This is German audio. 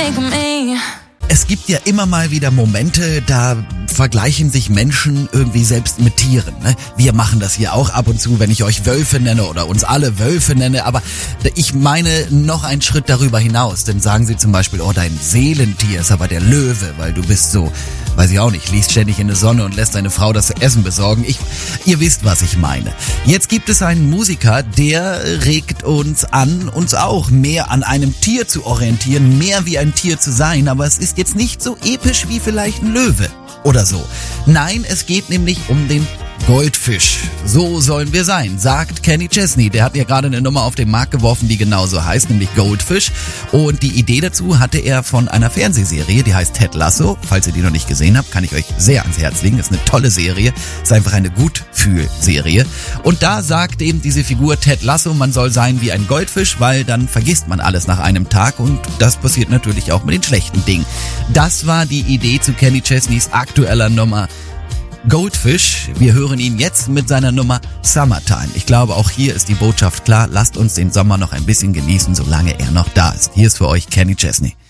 make me. Es gibt ja immer mal wieder Momente, da vergleichen sich Menschen irgendwie selbst mit Tieren. Ne? Wir machen das hier auch ab und zu, wenn ich euch Wölfe nenne oder uns alle Wölfe nenne. Aber ich meine noch einen Schritt darüber hinaus. Denn sagen sie zum Beispiel, oh, dein Seelentier ist aber der Löwe, weil du bist so, weiß ich auch nicht, liegst ständig in der Sonne und lässt deine Frau das Essen besorgen. Ihr wisst, was ich meine. Jetzt gibt es einen Musiker, der regt uns an, uns auch mehr an einem Tier zu orientieren, mehr wie ein Tier zu sein. Aber es ist jetzt nicht so episch wie vielleicht ein Löwe oder so. Nein, es geht nämlich um den Goldfisch. So sollen wir sein, sagt Kenny Chesney. Der hat ja gerade eine Nummer auf den Markt geworfen, die genauso heißt, nämlich Goldfish. Und die Idee dazu hatte er von einer Fernsehserie, die heißt Ted Lasso. Falls ihr die noch nicht gesehen habt, kann ich euch sehr ans Herz legen. Ist eine tolle Serie. Ist einfach eine Gutfühlserie. Und da sagt eben diese Figur Ted Lasso, man soll sein wie ein Goldfisch, weil dann vergisst man alles nach einem Tag. Und das passiert natürlich auch mit den schlechten Dingen. Das war die Idee zu Kenny Chesneys aktueller Nummer Goldfish. Wir hören ihn jetzt mit seiner Nummer Summertime. Ich glaube, auch hier ist die Botschaft klar. Lasst uns den Sommer noch ein bisschen genießen, solange er noch da ist. Hier ist für euch Kenny Chesney.